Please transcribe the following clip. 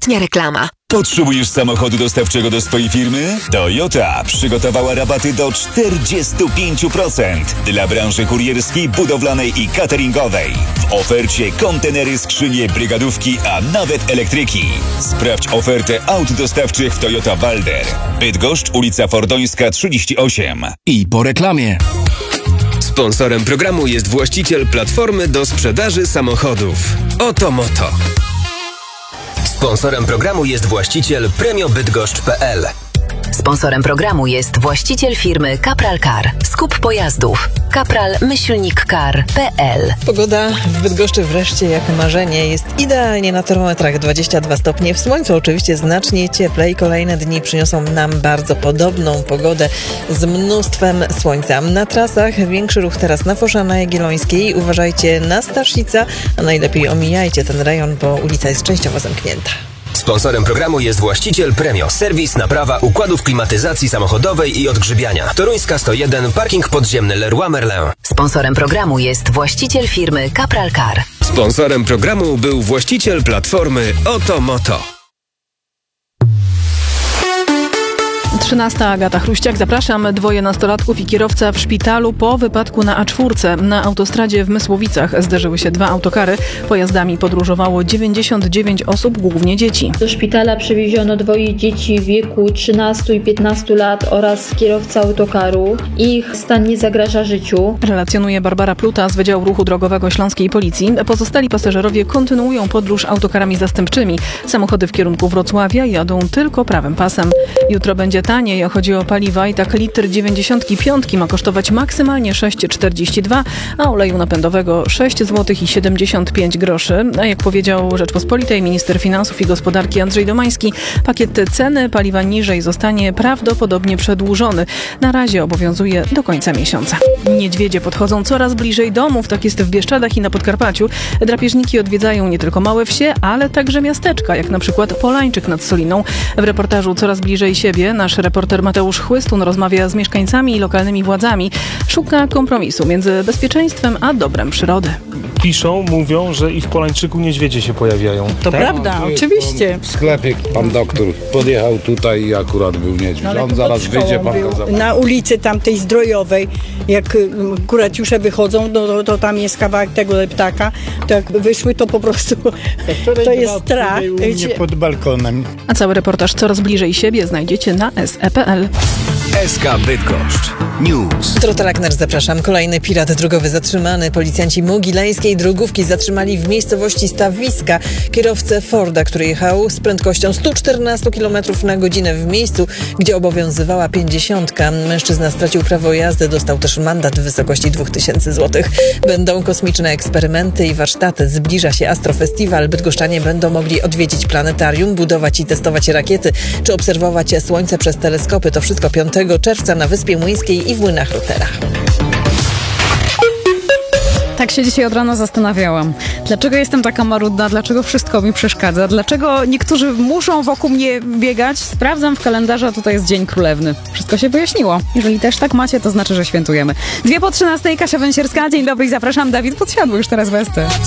Ostatnia reklama. Potrzebujesz samochodu dostawczego do swojej firmy? Toyota przygotowała rabaty do 45% dla branży kurierskiej, budowlanej i cateringowej. W ofercie kontenery, skrzynie, brygadówki, a nawet elektryki. Sprawdź ofertę aut dostawczych w Toyota Walder. Bydgoszcz, ulica Fordońska 38. I po reklamie. Sponsorem programu jest właściciel platformy do sprzedaży samochodów. Oto Moto. Sponsorem programu jest właściciel premiobydgoszcz.pl. Sponsorem programu jest właściciel firmy Kapral Car. Skup pojazdów. Kapral-car.pl. Pogoda w Bydgoszczy wreszcie jak marzenie. Jest idealnie na termometrach 22 stopnie. W słońcu oczywiście znacznie cieplej. Kolejne dni przyniosą nam bardzo podobną pogodę z mnóstwem słońca. Na trasach większy ruch teraz na Foszana Jagiellońskiej. Uważajcie na Staszica, a najlepiej omijajcie ten rejon, bo ulica jest częściowo zamknięta. Sponsorem programu jest właściciel Premio. Serwis, naprawa układów klimatyzacji samochodowej i odgrzybiania. Toruńska 101, parking podziemny Leroy Merlin. Sponsorem programu jest właściciel firmy Kapral Car. Sponsorem programu był właściciel platformy Oto Moto. 13. Agata Chruściak. Zapraszam. 2 nastolatków i kierowca w szpitalu po wypadku na A4. Na autostradzie w Mysłowicach zderzyły się 2 autokary. Pojazdami podróżowało 99 osób, głównie dzieci. Do szpitala przewieziono 2 dzieci w wieku 13 i 15 lat oraz kierowca autokaru. Ich stan nie zagraża życiu. Relacjonuje Barbara Pluta z Wydziału Ruchu Drogowego Śląskiej Policji. Pozostali pasażerowie kontynuują podróż autokarami zastępczymi. Samochody w kierunku Wrocławia jadą tylko prawym pasem. Jutro będzie taniej, chodzi o paliwa i tak litr 95 ma kosztować maksymalnie 6,42, a oleju napędowego 6,75 zł. A jak powiedział Rzeczpospolitej minister finansów i gospodarki Andrzej Domański, pakiet ceny paliwa niżej zostanie prawdopodobnie przedłużony. Na razie obowiązuje do końca miesiąca. Niedźwiedzie podchodzą coraz bliżej domów, tak jest w Bieszczadach i na Podkarpaciu. Drapieżniki odwiedzają nie tylko małe wsie, ale także miasteczka, jak na przykład Polańczyk nad Soliną. W reportażu Coraz bliżej siebie nasz reporter Mateusz Chłystun rozmawia z mieszkańcami i lokalnymi władzami. Szuka kompromisu między bezpieczeństwem a dobrem przyrody. Piszą, mówią, że i w Polańczyku niedźwiedzie się pojawiają. To prawda, oczywiście. W sklepie pan doktor podjechał tutaj i akurat był niedźwiedź. On zaraz wyjdzie, pan go zobaczy. Na ulicy tamtej Zdrojowej, jak kuraciusze wychodzą, to tam jest kawałek tego ptaka, to jak wyszły, to po prostu to jest strach. U mnie pod balkonem. A cały reportaż Coraz bliżej siebie znajdziecie na se.pl. SK Bydgoszcz News. Dorota Lachner, zapraszam. Kolejny pirat drogowy zatrzymany. Policjanci Mogileńskiej Drogówki zatrzymali w miejscowości Stawiska kierowcę Forda, który jechał z prędkością 114 km na godzinę w miejscu, gdzie obowiązywała 50. Mężczyzna stracił prawo jazdy, dostał też mandat w wysokości 2000 zł. Będą kosmiczne eksperymenty i warsztaty. Zbliża się Astrofestiwal. Bydgoszczanie będą mogli odwiedzić planetarium, budować i testować rakiety, czy obserwować słońce przez teleskopy. To wszystko 5 czerwca na Wyspie Młyńskiej i w Młynach Rutera. Tak się dzisiaj od rana zastanawiałam. Dlaczego jestem taka marudna? Dlaczego wszystko mi przeszkadza? Dlaczego niektórzy muszą wokół mnie biegać? Sprawdzam w kalendarzu, a tutaj jest Dzień Królewny. Wszystko się wyjaśniło. Jeżeli też tak macie, to znaczy, że świętujemy. 2 po 13, Kasia Węsierska. Dzień dobry i zapraszam. Dawid Podsiadły już teraz w ST.